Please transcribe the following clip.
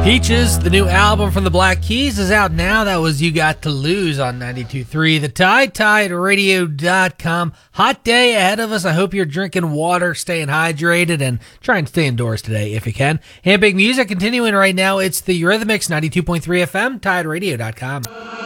Peaches, the new album from the Black Keys, is out now. That was You Got to Lose on 92.3 The Tide, TideRadio.com. Hot day ahead of us. I hope you're drinking water, staying hydrated, and trying to stay indoors today if you can. And big music continuing right now. It's the Eurythmics, 92.3 FM, TideRadio.com.